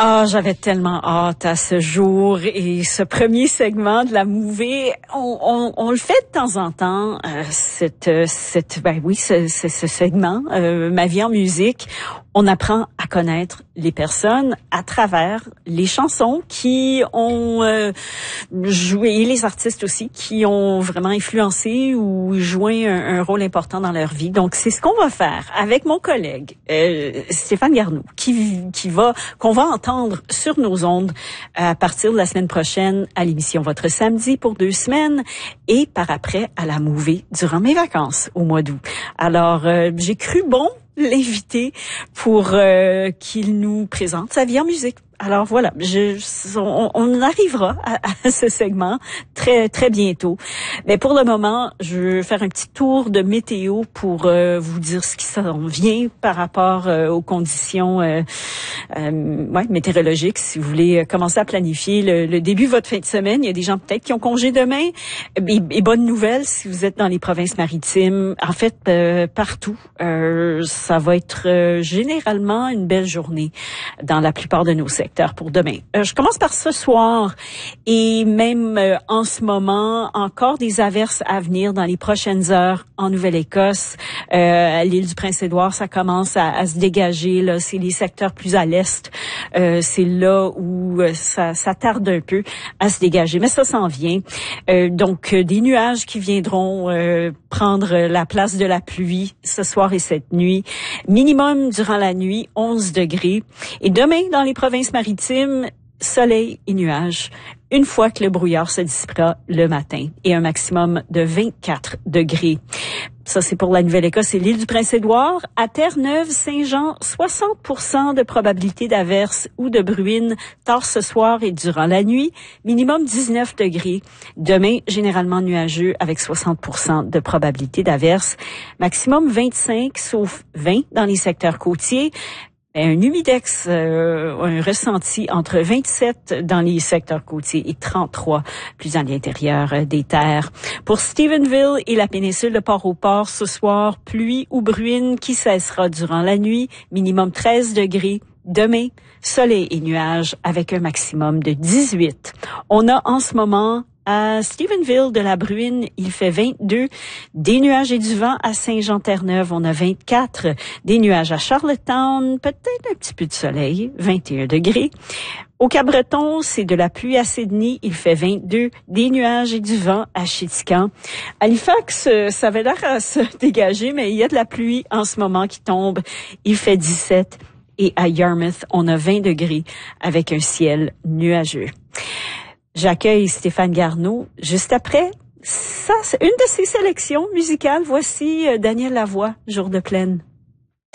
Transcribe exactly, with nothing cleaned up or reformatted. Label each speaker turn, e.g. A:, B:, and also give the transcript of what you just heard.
A: Ah, j'avais tellement hâte à ce jour et ce premier segment de la Mouvée. On, on, on le fait de temps en temps, euh, cette, cette, ben oui, ce, ce, ce segment, euh, Ma vie en musique. On apprend à connaître les personnes à travers les chansons qui ont euh, joué, et les artistes aussi, qui ont vraiment influencé ou joué un, un rôle important dans leur vie. Donc, c'est ce qu'on va faire avec mon collègue euh, Stéphane Garneau, qui, qui va, qu'on va entendre sur nos ondes à partir de la semaine prochaine à l'émission Votre Samedi pour deux semaines et par après à la Mouvée durant mes vacances au mois d'août. Alors, euh, j'ai cru bon l'inviter pour euh, qu'il nous présente sa vie en musique. Alors voilà, je, on, on arrivera à, à ce segment très très bientôt. Mais pour le moment, je veux faire un petit tour de météo pour euh, vous dire ce qui s'en vient par rapport euh, aux conditions euh, euh, ouais, météorologiques. Si vous voulez commencer à planifier le, le début de votre fin de semaine, il y a des gens peut-être qui ont congé demain. Et, et bonne nouvelle, si vous êtes dans les provinces maritimes, en fait euh, partout, euh, ça va être euh, généralement une belle journée dans la plupart de nos secteurs pour demain. Euh, je commence par ce soir et même euh, en ce moment, encore des averses à venir dans les prochaines heures en Nouvelle-Écosse. Euh, à l'île du Prince-Édouard, ça commence à, à se dégager. Là, c'est les secteurs plus à l'est. Euh, c'est là où euh, ça, ça tarde un peu à se dégager, mais ça s'en vient. Euh, donc, euh, des nuages qui viendront euh, prendre la place de la pluie ce soir et cette nuit. Minimum durant la nuit, onze degrés. Et demain, dans les provinces maritimes, soleil et nuages, une fois que le brouillard se dissipera le matin, et un maximum de vingt-quatre degrés. Ça, c'est pour la Nouvelle-Écosse et l'île du Prince-Édouard. À Terre-Neuve, Saint-Jean, soixante pour cent de probabilité d'averse ou de bruine tard ce soir et durant la nuit. Minimum dix-neuf degrés. Demain, généralement nuageux avec soixante pour cent de probabilité d'averse. Maximum vingt-cinq, sauf vingt dans les secteurs côtiers. Un humidex, euh, un ressenti entre vingt-sept dans les secteurs côtiers et trente-trois plus à l'intérieur euh, des terres. Pour Stephenville et la péninsule de Port-au-Port, ce soir, pluie ou bruine qui cessera durant la nuit, minimum treize degrés. Demain, soleil et nuages avec un maximum de dix-huit. On a en ce moment à Stephenville de la bruine, il fait vingt-deux. Des nuages et du vent à Saint-Jean-Terre-Neuve, on a vingt-quatre. Des nuages à Charlottetown, peut-être un petit peu de soleil, vingt et un degrés. Au Cap-Breton, c'est de la pluie à Sydney, il fait vingt-deux. Des nuages et du vent à Chitican. Halifax, ça avait l'air à se dégager, mais il y a de la pluie en ce moment qui tombe, il fait dix-sept. Et à Yarmouth, on a vingt degrés avec un ciel nuageux. J'accueille Stéphane Garneau juste après. Ça, c'est une de ses sélections musicales. Voici Daniel Lavoie, Jour de plaine.